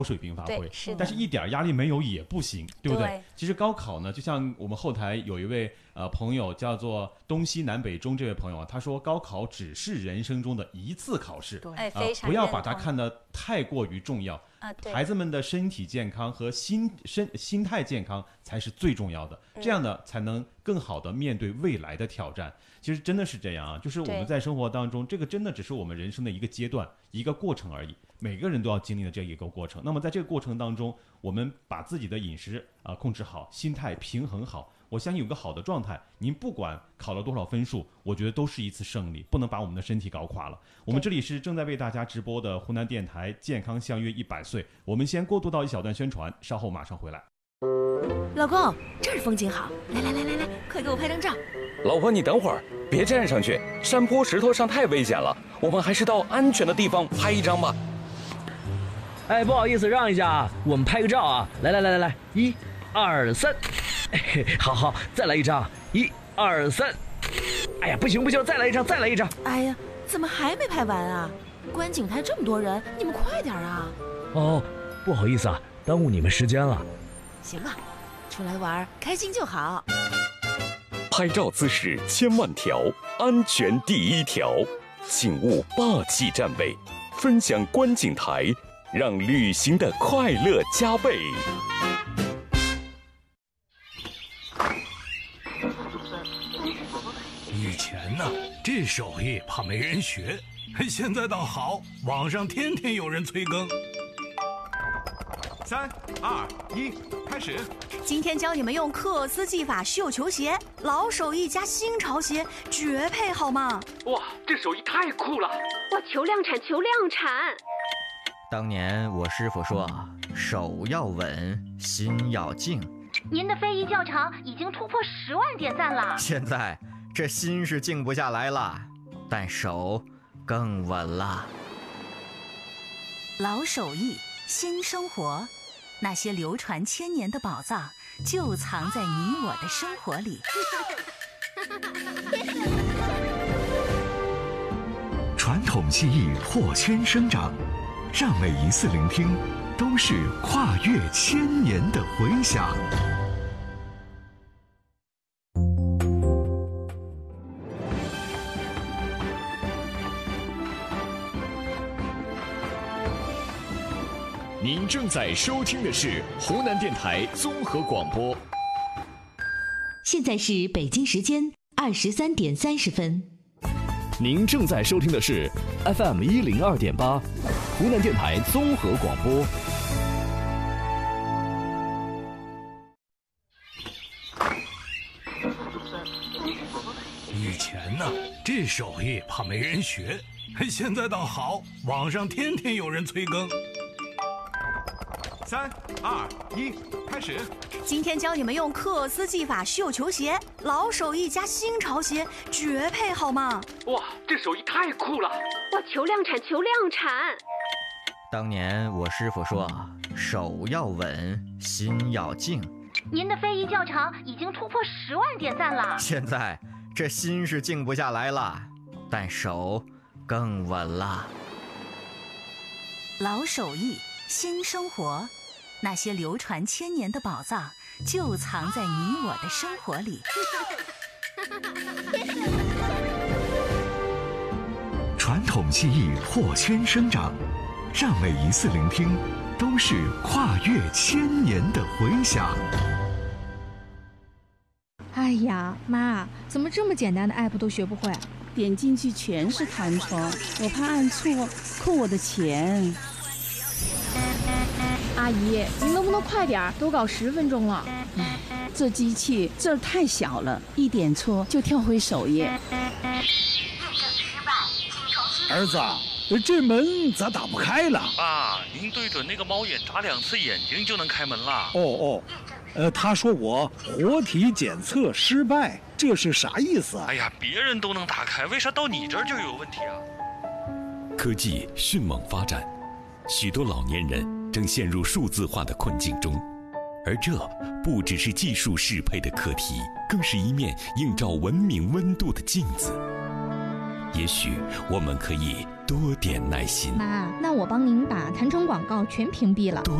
水平发挥， 但是一点压力没有也不行，对不对？ 对， 其实高考呢，就像我们后台有一位朋友叫做东西南北中这位朋友啊，他说高考只是人生中的一次考试， 对，非常不要把它看得太过于重要。孩子们的身体健康和心态健康才是最重要的，这样呢才能更好的面对未来的挑战。其实真的是这样啊，就是我们在生活当中，这个真的只是我们人生的一个阶段、一个过程而已。每个人都要经历的这一个过程。那么在这个过程当中，我们把自己的饮食控制好，心态平衡好，我相信有个好的状态，您不管考了多少分数，我觉得都是一次胜利，不能把我们的身体搞垮了。我们这里是正在为大家直播的湖南电台健康相约100岁，我们先过渡到一小段宣传，稍后马上回来。 老公，这儿风景好，来，快给我拍张照。 老婆，你等会儿，别站上去，山坡石头上太危险了，我们还是到安全的地方拍一张吧。 哎，不好意思，让一下啊，我们拍个照啊！来，1、2、3，好，再来一张，1、2、3。哎呀，不行，再来一张。 哎呀，怎么还没拍完啊？观景台这么多人，你们快点啊！ 哦，不好意思啊，耽误你们时间了。 行吧，出来玩开心就好。 拍照姿势千万条，安全第一条，请勿霸气站位，分享观景台，让旅行的快乐加倍。 以前呢，这手艺怕没人学，现在倒好，网上天天有人催更。 3、2、1，开始。 今天教你们用克斯技法绣球鞋，老手艺加新潮鞋，绝配好吗？ 哇，这手艺太酷了！ 哇，求量产！ 当年我师傅说，手要稳，心要静。 您的非遗教程已经突破10万点赞了。 现在这心是静不下来了，但手更稳了。 老手艺，新生活，那些流传千年的宝藏，就藏在你我的生活里。 传统技艺破圈生长，让每一次聆听都是跨越千年的回响。 您正在收听的是湖南电台综合广播。 现在是北京时间23点30分。 您正在收听的是 FM 102.8，湖南电台综合广播。 以前呢，这手艺怕没人学，现在倒好，网上天天有人催更。 3、2、1，开始。 今天教你们用克斯技法绣球鞋，老手艺加新潮鞋，绝配好吗？ 哇，这手艺太酷了！ 哇，求量产！ 当年我师傅说，手要稳，心要静。 您的非遗教程已经突破10万点赞了。 现在这心是静不下来了，但手更稳了。 老手艺，新生活，那些流传千年的宝藏，就藏在你我的生活里。 传统技艺破圈生长，让每一次聆听都是跨越千年的回响。 哎呀，妈，怎么这么简单的 app 都学不会？ 点进去全是弹窗，我怕按错扣我的钱。 阿姨，您能不能快点？都搞10分钟了。 这机器字儿太小了，一点错就跳回首页。 儿子，这门咋打不开了？ 爸，您对准那个猫眼眨2次眼睛就能开门了。 他说我活体检测失败，这是啥意思啊？ 哎呀，别人都能打开，为啥到你这儿就有问题啊？ 科技迅猛发展，许多老年人正陷入数字化的困境中，而这不只是技术适配的课题，更是一面映照文明温度的镜子。 也许我们可以多点耐心。 妈，那我帮您把弹窗广告全屏蔽了。